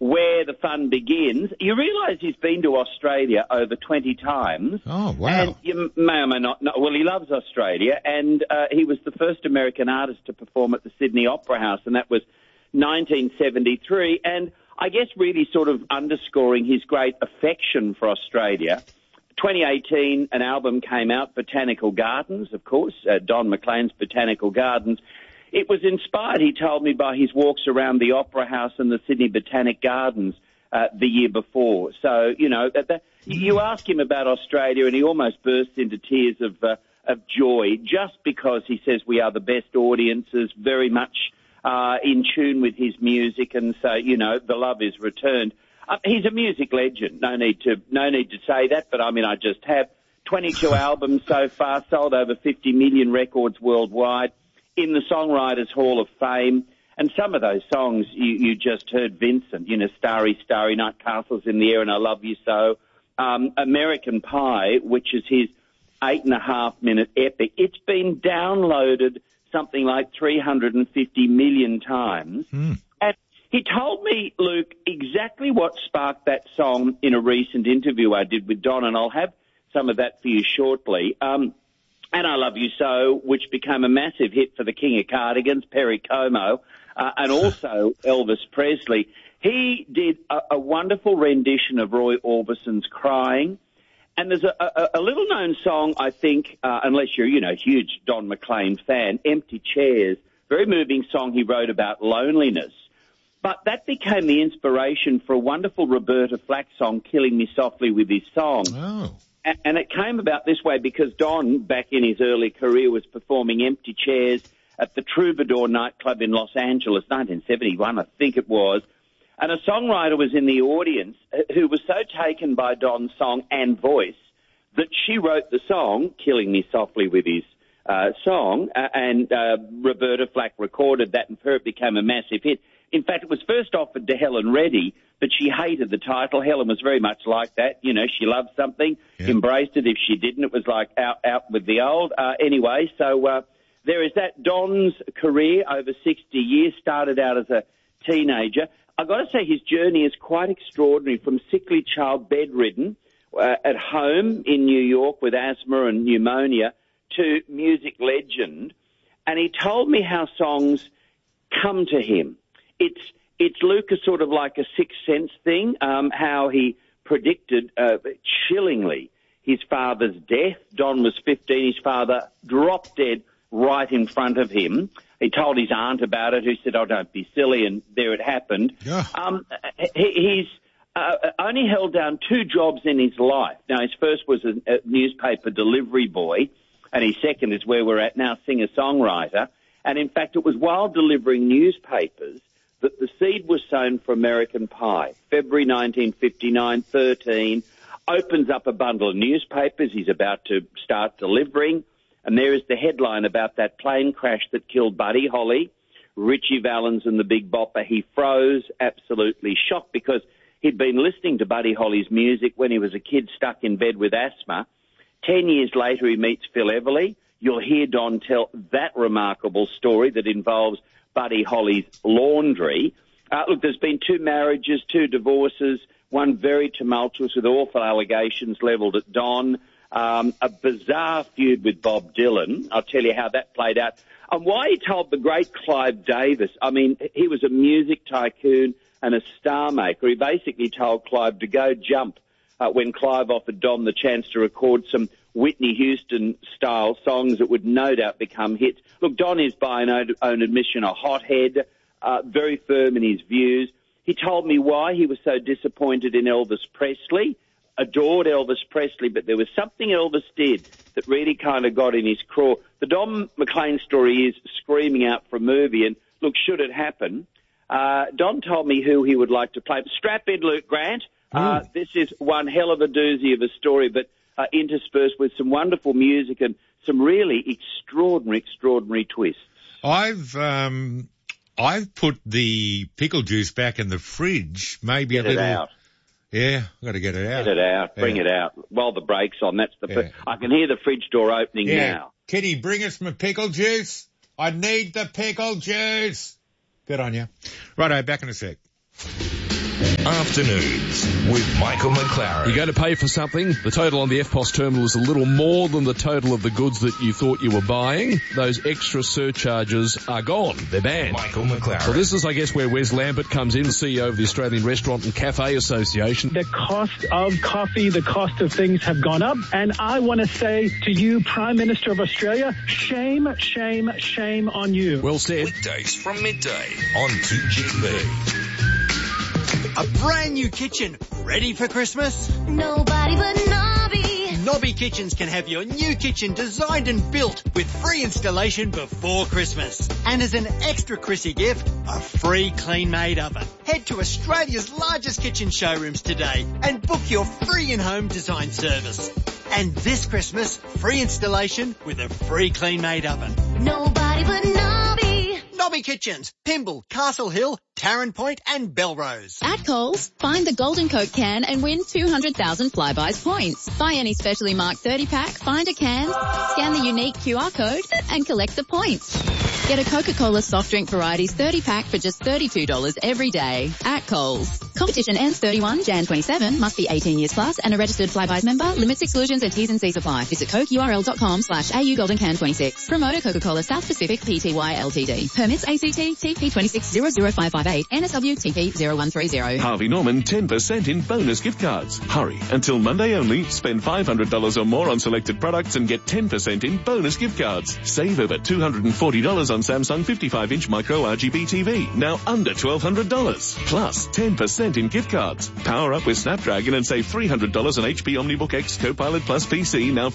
Where the Fun Begins. You realise he's been to Australia over 20 times. Oh, wow. And you may or may not know, well, he loves Australia, and he was the first American artist to perform at the Sydney Opera House, and that was 1973. And I guess really sort of underscoring his great affection for Australia. 2018, an album came out, Botanical Gardens, of course, Don McLean's Botanical Gardens. It was inspired, he told me, by his walks around the Opera House and the Sydney Botanic Gardens the year before. So, you know, you ask him about Australia and he almost bursts into tears of joy just because he says we are the best audiences, very much in tune with his music, and so, you know, the love is returned. He's a music legend. No need to say that, but I mean, I just have 22 albums so far, sold over 50 million records worldwide, in the Songwriters Hall of Fame. And some of those songs you just heard, Vincent, you know, Starry, Starry Night, Castles in the Air and I Love You So. American Pie, which is his 8.5-minute epic. It's been downloaded something like 350 million times. And he told me, Luke, exactly what sparked that song in a recent interview I did with Don, and I'll have some of that for you shortly. And I Love You So, which became a massive hit for the King of Cardigans, Perry Como, and also Elvis Presley. He did a wonderful rendition of Roy Orbison's Crying. And there's a little-known song, I think, unless you're, you know, a huge Don McLean fan, Empty Chairs, very moving song he wrote about loneliness. But that became the inspiration for a wonderful Roberta Flack song, Killing Me Softly with His Song. Oh. And it came about this way because Don, back in his early career, was performing Empty Chairs at the Troubadour nightclub in Los Angeles, 1971, I think it was. And a songwriter was in the audience who was so taken by Don's song and voice that she wrote the song, Killing Me Softly with His song, and Roberta Flack recorded that, and for it became a massive hit. In fact, it was first offered to Helen Reddy, but she hated the title. Helen was very much like that. You know, she loved something, embraced it. If she didn't, it was like out with the old. Anyway, so there is that. Don's career over 60 years, started out as a teenager. I've got to say his journey is quite extraordinary, from sickly child, bedridden, at home in New York with asthma and pneumonia, to music legend. And he told me how songs come to him. It's Lucas, sort of like a sixth sense thing, how he predicted chillingly his father's death. Don was 15, his father dropped dead right in front of him. He told his aunt about it, who said, "Oh, don't be silly," and there it happened. Yeah. He's only held down 2 jobs in his life. Now, his first was a newspaper delivery boy, and his second is where we're at now, singer-songwriter. And in fact, it was while delivering newspapers that the seed was sown for American Pie. February 1959, 13, opens up a bundle of newspapers he's about to start delivering, and there is the headline about that plane crash that killed Buddy Holly, Ritchie Valens and the Big Bopper. He froze, absolutely shocked, because he'd been listening to Buddy Holly's music when he was a kid stuck in bed with asthma. 10 years later, he meets Phil Everly. You'll hear Don tell that remarkable story that involves Buddy Holly's laundry. Look, there's been 2 marriages, 2 divorces, one very tumultuous with awful allegations levelled at Don, a bizarre feud with Bob Dylan. I'll tell you how that played out. And why he told the great Clive Davis, I mean, he was a music tycoon and a star maker. He basically told Clive to go jump when Clive offered Don the chance to record some Whitney Houston-style songs that would no doubt become hits. Look, Don is, by own admission, a hothead, very firm in his views. He told me why he was so disappointed in Elvis Presley, adored Elvis Presley, but there was something Elvis did that really kind of got in his craw. The Don McLean story is screaming out for a movie, and look, should it happen, Don told me who he would like to play. Strap in, Luke Grant. This is one hell of a doozy of a story, but interspersed with some wonderful music and some really extraordinary twists. I've put the pickle juice back in the fridge. Maybe Get a little. it out. Yeah, got to get it out. Get it out. Bring it out. While the brake's on. That's the. I can hear the fridge door opening now. Kitty, bring us my pickle juice. I need the pickle juice. Good on you. Righto, back in a sec. Afternoons with Michael McLaren. You go to pay for something, the total on the FPOS terminal is a little more than the total of the goods that you thought you were buying. Those extra surcharges are gone. They're banned. Michael McLaren. So this is, I guess, where Wes Lambert comes in, CEO of the Australian Restaurant and Cafe Association. The cost of coffee, the cost of things have gone up. And I want to say to you, Prime Minister of Australia, shame, shame, shame on you. Well said. Weekdays from midday on 2GB. A brand new kitchen, ready for Christmas? Nobody but Nobby. Nobby Kitchens can have your new kitchen designed and built with free installation before Christmas. And as an extra Chrissy gift, a free clean-made oven. Head to Australia's largest kitchen showrooms today and book your free in-home design service. And this Christmas, free installation with a free clean-made oven. Nobody but Nobby. Nobby Kitchens, Pymble, Castle Hill, Tarrant Point and Belrose. At Coles, find the Golden Coke can and win 200,000 Flybuys points. Buy any specially marked 30-pack, find a can, scan the unique QR code and collect the points. Get a Coca-Cola soft drink varieties 30-pack for just $32 every day at Coles. Competition ends 31 Jan 27, must be 18 years plus and a registered Flybuys member. Limits, exclusions and T's and C's apply. Visit cokeurl.com/AU Golden Can 26. Promoter Coca-Cola South Pacific Pty Ltd. Permits ACT TP 2600558 NSW TP 0130. Harvey Norman 10% in bonus gift cards. Hurry, until Monday only. Spend $500 or more on selected products and get 10% in bonus gift cards. Save over $240 on Samsung 55-inch micro RGB TV, now under $1,200. Plus 10% in gift cards. Power up with Snapdragon and save $300 on HP OmniBook X Copilot Plus PC, now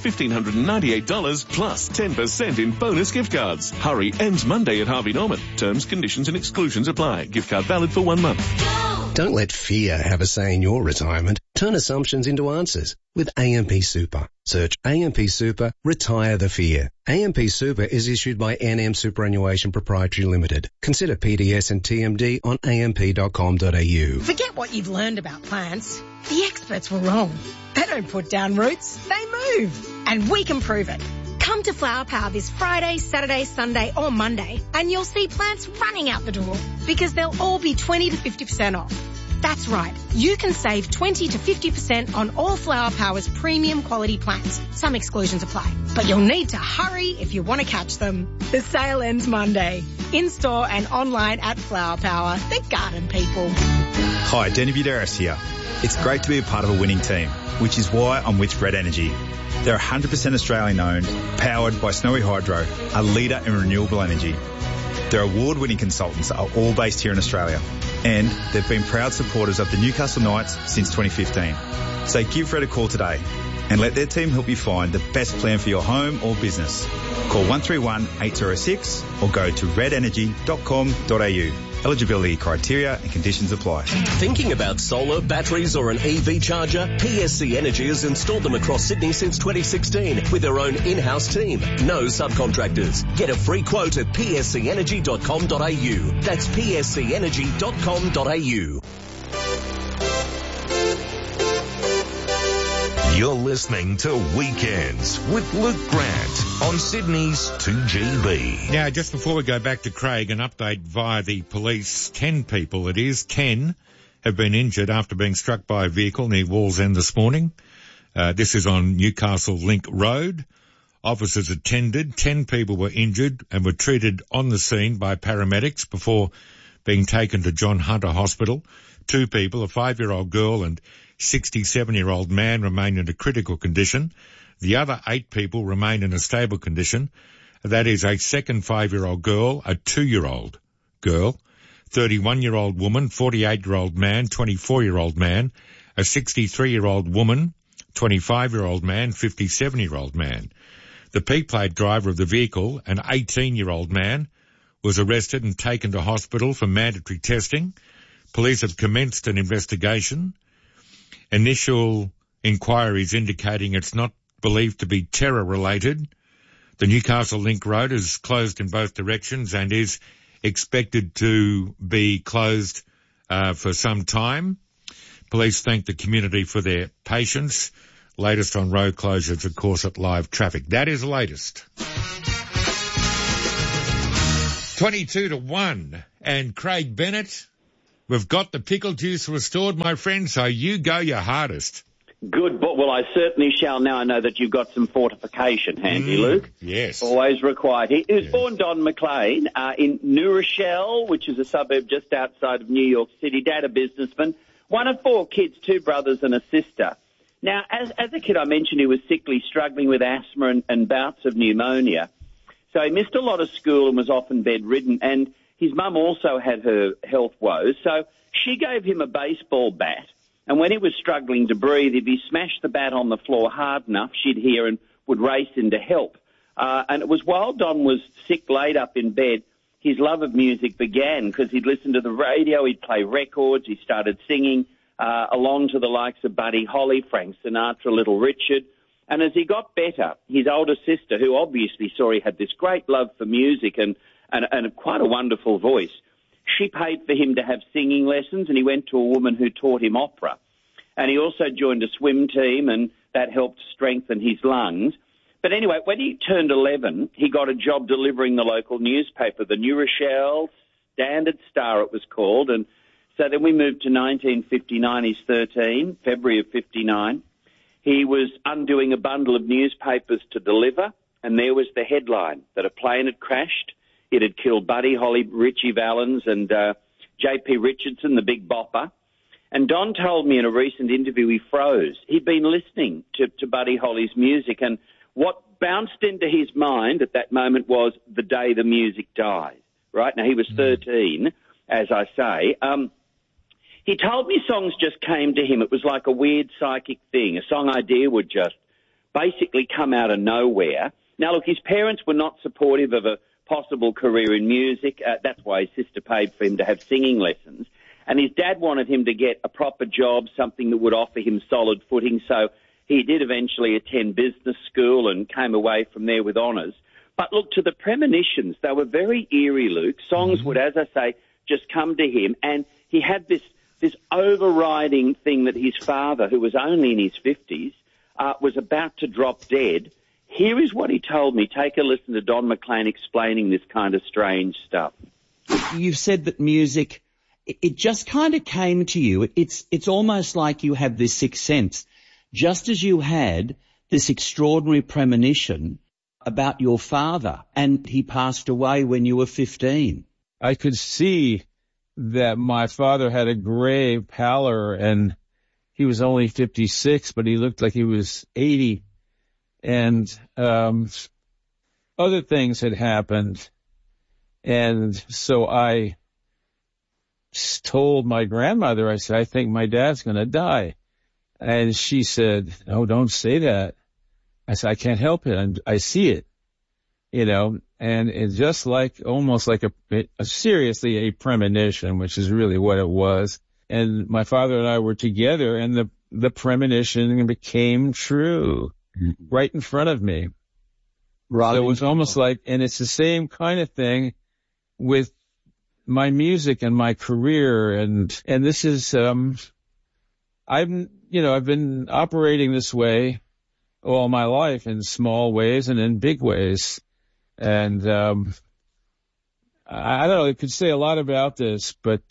$1,598. Plus 10% in bonus gift cards. Hurry, ends Monday at Harvey Norman. Terms, conditions and exclusions apply. Gift card valid for 1 month. Don't let fear have a say in your retirement. Turn assumptions into answers with AMP Super. Search AMP Super, retire the fear. AMP Super is issued by NM Superannuation Proprietary Limited. Consider PDS and TMD on amp.com.au. Forget what you've learned about plants. The experts were wrong. They don't put down roots, they move. And we can prove it. Come to Flower Power this Friday, Saturday, Sunday or Monday and you'll see plants running out the door because they'll all be 20 to 50% off. That's right. You can save 20 to 50% on all Flower Power's premium quality plants. Some exclusions apply, but you'll need to hurry if you want to catch them. The sale ends Monday. In-store and online at Flower Power. The garden people. Hi, Danny Buderis here. It's great to be a part of a winning team, which is why I'm with Red Energy. They're 100% Australian owned, powered by Snowy Hydro, a leader in renewable energy. Their award-winning consultants are all based here in Australia, and they've been proud supporters of the Newcastle Knights since 2015. So give Red a call today and let their team help you find the best plan for your home or business. Call 131 806 or go to redenergy.com.au. Eligibility criteria and conditions apply. Thinking about solar, batteries or an EV charger? PSC Energy has installed them across Sydney since 2016 with their own in-house team. No subcontractors. Get a free quote at pscenergy.com.au. That's pscenergy.com.au. You're listening to Weekends with Luke Grant on Sydney's 2GB. Now, just before we go back to Craig, an update via the police. 10 people, it is, 10 have been injured after being struck by a vehicle near Wallsend this morning. This is on Newcastle Link Road. Officers attended. 10 people were injured and were treated on the scene by paramedics before being taken to John Hunter Hospital. 2 people, a 5-year-old girl and 67-year-old man, remain in a critical condition. The other 8 people remain in a stable condition. That is a second 5-year-old girl, a 2-year-old girl, 31-year-old woman, 48-year-old man, 24-year-old man, a 63-year-old woman, 25-year-old man, 57-year-old man. The P-plate driver of the vehicle, an 18-year-old man, was arrested and taken to hospital for mandatory testing. Police have commenced an investigation. Initial inquiries indicating it's not believed to be terror-related. The Newcastle Link Road is closed in both directions and is expected to be closed for some time. Police thank the community for their patience. Latest on road closures, of course, at Live Traffic. That is latest. 22-1. And Craig Bennett, We've got the pickle juice restored, my friend, so you go your hardest. Good, but well, I certainly shall now. I know that you've got some fortification handy, Luke. Yes. Always required. He was born Don McLean in New Rochelle, which is a suburb just outside of New York City. Dad, a businessman. One of 4 kids, 2 brothers and a sister. Now, as a kid, I mentioned he was sickly, struggling with asthma and bouts of pneumonia. So he missed a lot of school and was often bedridden. And his mum also had her health woes. So she gave him a baseball bat. And when he was struggling to breathe, if he smashed the bat on the floor hard enough, she'd hear and would race in to help. And it was while Don was sick, laid up in bed, his love of music began because he'd listen to the radio, he'd play records, he started singing along to the likes of Buddy Holly, Frank Sinatra, Little Richard. And as he got better, his older sister, who obviously saw he had this great love for music and quite a wonderful voice, she paid for him to have singing lessons, and he went to a woman who taught him opera. And he also joined a swim team, and that helped strengthen his lungs. But anyway, when he turned 11, he got a job delivering the local newspaper, the New Rochelle Standard Star it was called. And so then we moved to 1959, he's 13, February of 59. He was undoing a bundle of newspapers to deliver, and there was the headline that a plane had crashed. It had killed Buddy Holly, Richie Valens, and J.P. Richardson, the big bopper. And Don told me in a recent interview he froze. He'd been listening to Buddy Holly's music, and what bounced into his mind at that moment was the day the music died, right? Now, he was 13, as I say. He told me songs just came to him. It was like a weird psychic thing. A song idea would just basically come out of nowhere. Now, look, his parents were not supportive of a possible career in music. That's why his sister paid for him to have singing lessons. And his dad wanted him to get a proper job, something that would offer him solid footing. So he did eventually attend business school and came away from there with honours. But look, to the premonitions, they were very eerie, Luke. Songs would, as I say, just come to him. And he had this overriding thing that his father, who was only in his 50s, was about to drop dead. Here is what he told me. Take a listen to Don McLean explaining this kind of strange stuff. You've said that music, it just kind of came to you. It's almost like you have this sixth sense, just as you had this extraordinary premonition about your father, and he passed away when you were 15. I could see that my father had a gray pallor, and he was only 56, but he looked like he was 80. And other things had happened. And so I told my grandmother, I said, I think my dad's going to die. And she said, no, don't say that. I said, I can't help it. I see it, and it's just like, almost like seriously a premonition, which is really what it was. And my father and I were together, and the premonition became true. Right in front of me. So it was almost like, and it's the same kind of thing with my music and my career. And this is, I've been operating this way all my life in small ways and in big ways. And, I don't know, I could say a lot about this, but,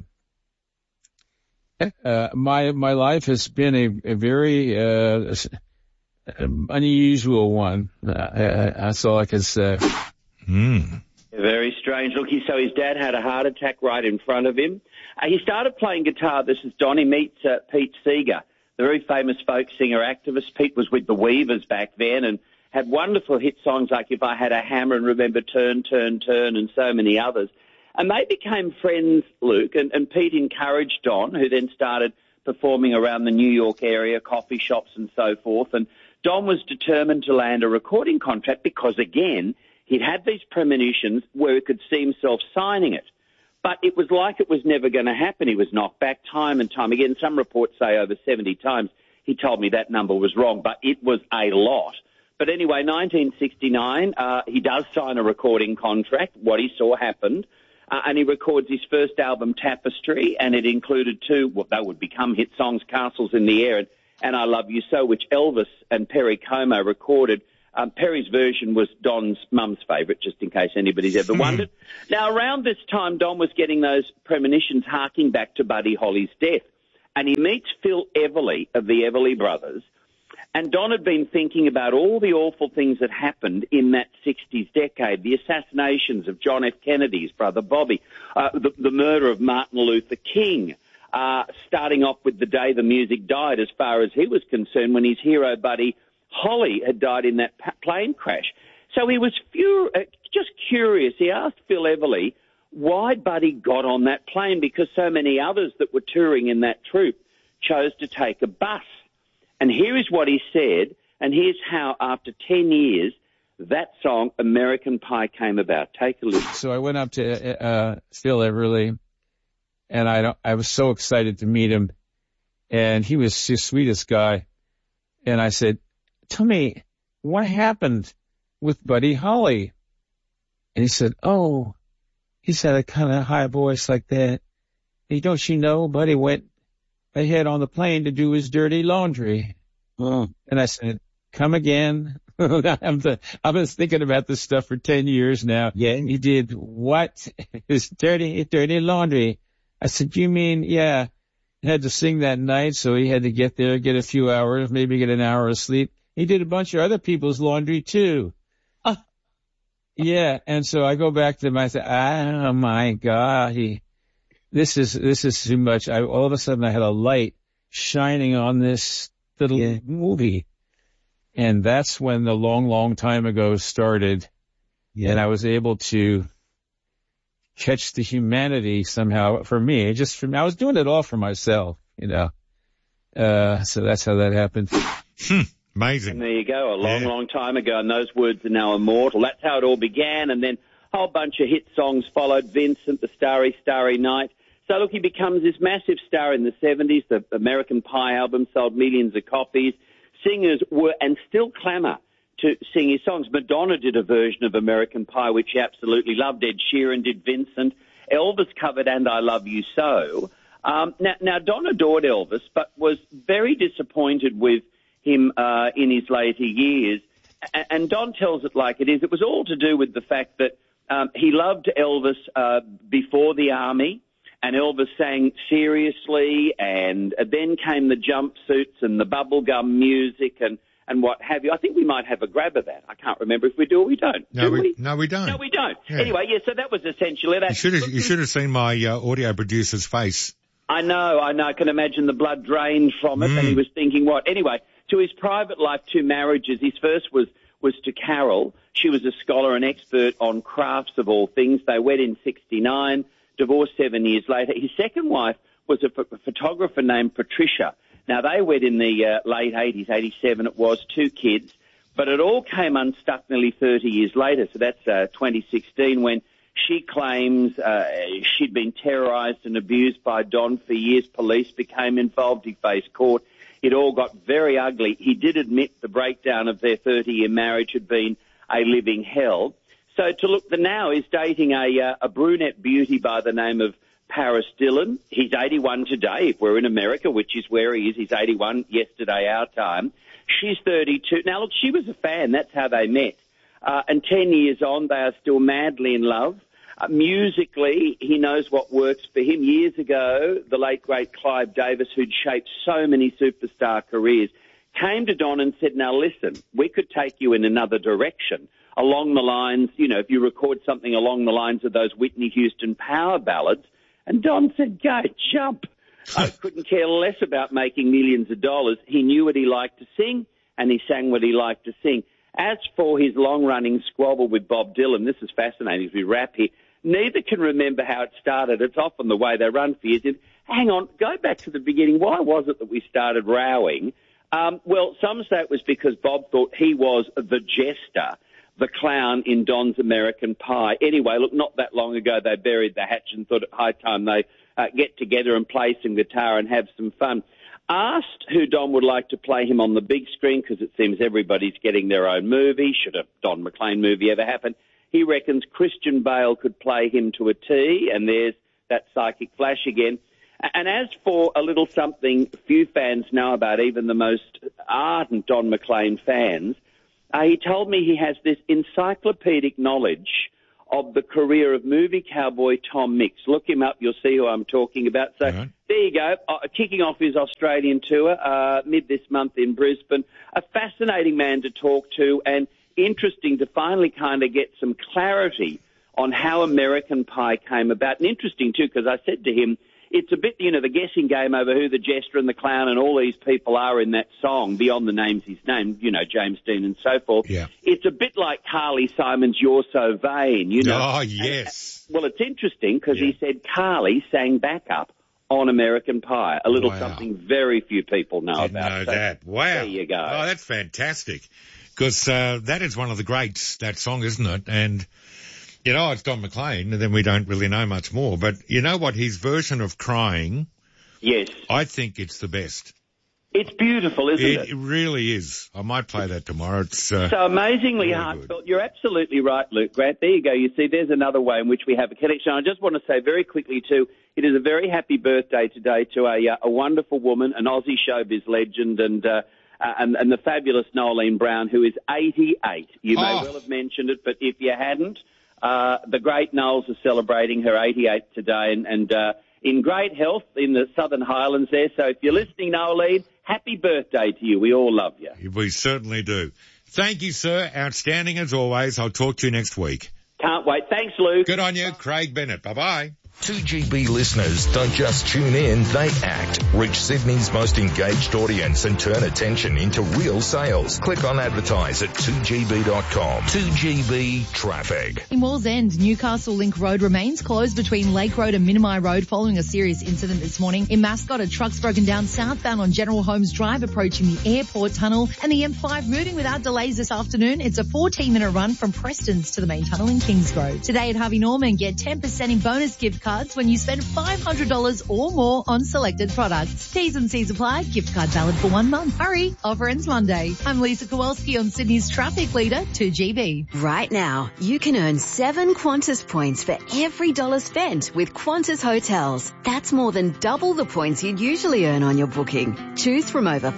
my life has been a very, unusual one. That's all I can say. Very strange. Look, so his dad had a heart attack right in front of him. He started playing guitar. This is Don. He meets Pete Seeger, the very famous folk singer activist. Pete was with the Weavers back then and had wonderful hit songs like If I Had a Hammer and Remember Turn, Turn, Turn, and so many others. And they became friends, Luke, and Pete encouraged Don, who then started performing around the New York area, coffee shops and so forth. And Don was determined to land a recording contract because, again, he'd had these premonitions where he could see himself signing it. But it was like it was never going to happen. He was knocked back time and time again. Some reports say over 70 times. He told me that number was wrong, but it was a lot. But anyway, 1969, he does sign a recording contract. What he saw happened. And he records his first album, Tapestry, and it included two, they would become hit songs, Castles in the Air and I Love You So, which Elvis and Perry Como recorded Perry's version was Don's mum's favourite, just in case anybody's ever wondered. Now, around this time, Don was getting those premonitions harking back to Buddy Holly's death. And he meets Phil Everly of the Everly Brothers. And Don had been thinking about all the awful things that happened in that 60s decade, the assassinations of John F. Kennedy's brother Bobby, the murder of Martin Luther King, starting off with the day the music died as far as he was concerned when his hero Buddy Holly had died in that plane crash. So he was just curious. He asked Phil Everly why Buddy got on that plane, because so many others that were touring in that troupe chose to take a bus. And here is what he said, and here's how, after 10 years, that song, American Pie, came about. Take a listen. So I went up to Phil Everly, and I was so excited to meet him, and he was the sweetest guy. And I said, tell me, what happened with Buddy Holly? And he said, oh, he's had a kind of high voice like that. Hey, don't you know, Buddy went ahead on the plane to do his dirty laundry. Oh. And I said, come again? I've been thinking about this stuff for 10 years now. Yeah. He did what? His dirty laundry. I said, you mean, yeah, he had to sing that night, so he had to get there, get a few hours, maybe get an hour of sleep. He did a bunch of other people's laundry too. Yeah. And so I go back to him. I said, oh my God, this is too much. All of a sudden I had a light shining on this little movie. And that's when the long, long time ago started. Yeah. And I was able to catch the humanity somehow for me. I was doing it all for myself, you know. So that's how that happened. Amazing. And there you go, a long, long time ago, and those words are now immortal. That's how it all began, and then a whole bunch of hit songs followed. Vincent, The Starry, Starry Night. So, look, he becomes this massive star in the 70s. The American Pie album sold millions of copies. Singers were, and still clamour to sing his songs. Madonna did a version of American Pie, which he absolutely loved. Ed Sheeran did Vincent. Elvis covered And I Love You So. Now, Don adored Elvis, but was very disappointed with him in his later years. And Don tells it like it is. It was all to do with the fact that he loved Elvis before the army, and Elvis sang seriously, and then came the jumpsuits and the bubblegum music and what have you. I think we might have a grab of that. I can't remember if we do or we don't. No, we? No, we don't. No, we don't. Yeah. Anyway, yeah, so that was essentially that. You should have seen my audio producer's face. I know. I can imagine the blood drained from it, and he was thinking what? Anyway, to his private life, 2 marriages. His first was to Carol. She was a scholar and expert on crafts of all things. They wed in 1969, divorced 7 years later. His second wife was a photographer named Patricia. Now, they wed in the late 80s, 87 it was, 2 kids. But it all came unstuck nearly 30 years later. So that's 2016 when she claims she'd been terrorised and abused by Don for years. Police became involved. He faced court. It all got very ugly. He did admit the breakdown of their 30-year marriage had been a living hell. So to look, the now is dating a brunette beauty by the name of Paris Dillon. He's 81 today, if we're in America, which is where he is. He's 81 yesterday, our time. She's 32. Now, look, she was a fan. That's how they met. And 10 years on, they are still madly in love. Musically, he knows what works for him. Years ago, the late, great Clive Davis, who'd shaped so many superstar careers, came to Don and said, now listen, we could take you in another direction along the lines, you know, if you record something along the lines of those Whitney Houston power ballads. And Don said, go, jump. I couldn't care less about making millions of dollars. He knew what he liked to sing, and he sang what he liked to sing. As for his long-running squabble with Bob Dylan, this is fascinating as we wrap here. Neither can remember how it started. It's often the way they run for years. Hang on, go back to the beginning. Why was it that we started rowing? Well, some say it was because Bob thought he was the jester, the clown in Don's American Pie. Anyway, look, not that long ago they buried the hatch and thought it high time they get together and play some guitar and have some fun. Asked who Don would like to play him on the big screen, because it seems everybody's getting their own movie. Should a Don McLean movie ever happen? He reckons Christian Bale could play him to a T, and there's that psychic flash again. And as for a little something few fans know about, even the most ardent Don McLean fans, he told me he has this encyclopedic knowledge of the career of movie cowboy Tom Mix. Look him up, you'll see who I'm talking about. So there you go, kicking off his Australian tour mid this month in Brisbane. A fascinating man to talk to, and interesting to finally kind of get some clarity on how American Pie came about. And interesting, too, because I said to him, it's a bit, the guessing game over who the jester and the clown and all these people are in that song, beyond the names he's named, James Dean and so forth. Yeah. It's a bit like Carly Simon's You're So Vain, Oh, yes. Well, it's interesting because he said Carly sang backup on American Pie, a little something very few people know about. Know that. Wow. There you go. Oh, that's fantastic. Because that is one of the greats, that song, isn't it? And... it's Don McLean, and then we don't really know much more. But you know what? His version of Crying, yes, I think it's the best. It's beautiful, isn't it? It really is. I might play that tomorrow. It's so amazingly heartfelt. You're absolutely right, Luke Grant. There you go. You see, there's another way in which we have a connection. I just want to say very quickly, too, it is a very happy birthday today to a wonderful woman, an Aussie showbiz legend, and the fabulous Nolene Brown, who is 88. You may well have mentioned it, but if you hadn't, the great Knowles is celebrating her 88th today and in great health in the Southern Highlands there. So if you're listening, Nolene, happy birthday to you. We all love you. We certainly do. Thank you, sir. Outstanding as always. I'll talk to you next week. Can't wait. Thanks, Luke. Good on you. Craig Bennett. Bye-bye. 2GB listeners don't just tune in, they act. Reach Sydney's most engaged audience and turn attention into real sales. Click on advertise at 2gb.com. 2GB traffic. In Wallsend, Newcastle Link Road remains closed between Lake Road and Minimi Road following a serious incident this morning. In Mascot, a truck's broken down southbound on General Holmes Drive approaching the airport tunnel, and the M5 moving without delays this afternoon. It's a 14-minute run from Preston's to the main tunnel in Kingsgrove. Today at Harvey Norman, get 10% in bonus gift cards when you spend $500 or more on selected products. T's and C's apply. Gift card valid for 1 month. Hurry. Offer ends Monday. I'm Lisa Kowalski on Sydney's traffic leader, 2GB. Right now, you can earn 7 Qantas points for every dollar spent with Qantas Hotels. That's more than double the points you'd usually earn on your booking. Choose from over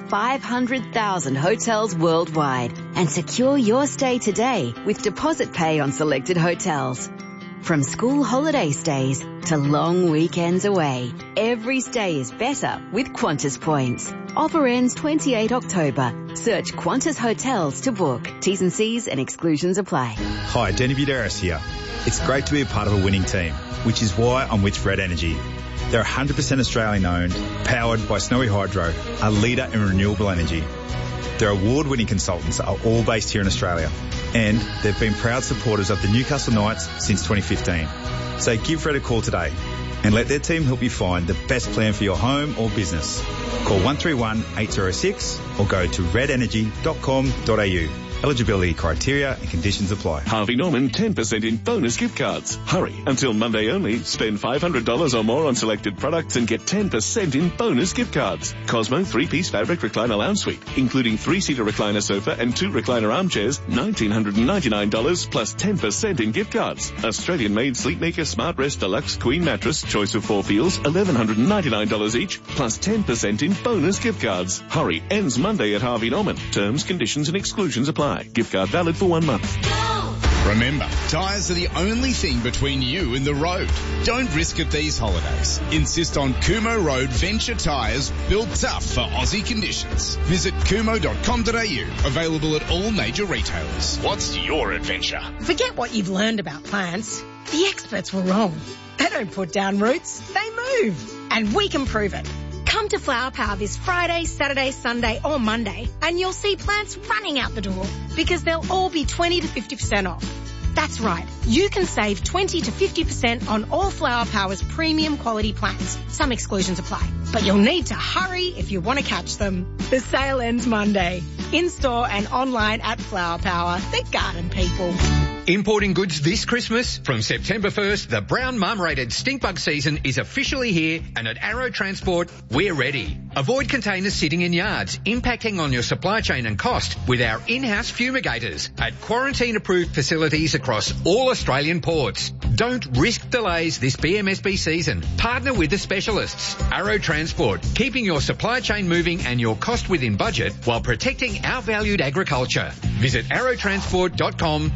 500,000 hotels worldwide and secure your stay today with deposit pay on selected hotels. From school holiday stays to long weekends away, every stay is better with Qantas points. Offer ends 28 October. Search Qantas Hotels to book. T's and C's and exclusions apply. Hi, Danny Buderis here. It's great to be a part of a winning team, which is why I'm with Red Energy. They're 100% Australian owned, powered by Snowy Hydro, a leader in renewable energy. Their award-winning consultants are all based here in Australia, and they've been proud supporters of the Newcastle Knights since 2015. So give Red a call today and let their team help you find the best plan for your home or business. Call 131 806 or go to redenergy.com.au. Eligibility criteria and conditions apply. Harvey Norman 10% in bonus gift cards. Hurry. Until Monday only, spend $500 or more on selected products and get 10% in bonus gift cards. Cosmo 3-piece fabric recliner lounge suite, including 3-seater recliner sofa and 2 recliner armchairs, $1,999 plus 10% in gift cards. Australian-made Sleepmaker Smart Rest Deluxe Queen Mattress, choice of 4 feels, $1,199 each, plus 10% in bonus gift cards. Hurry. Ends Monday at Harvey Norman. Terms, conditions and exclusions apply. Gift card valid for 1 month. Remember, tyres are the only thing between you and the road. Don't risk it these holidays. Insist on Kumo Road Venture Tyres, built tough for Aussie conditions. Visit kumo.com.au, available at all major retailers. What's your adventure? Forget what you've learned about plants. The experts were wrong. They don't put down roots, they move. And we can prove it. Come to Flower Power this Friday, Saturday, Sunday or Monday and you'll see plants running out the door because they'll all be 20 to 50% off. That's right. You can save 20 to 50% on all Flower Power's premium quality plants. Some exclusions apply, but you'll need to hurry if you want to catch them. The sale ends Monday. In store and online at Flower Power, the garden people. Importing goods this Christmas? From September 1st, the brown marmorated stink bug season is officially here, and at Arrow Transport, we're ready. Avoid containers sitting in yards, impacting on your supply chain and cost with our in-house fumigators at quarantine-approved facilities across all Australian ports. Don't risk delays this BMSB season. Partner with the specialists. Arrow Transport, keeping your supply chain moving and your cost within budget while protecting our valued agriculture. Visit arrowtransport.com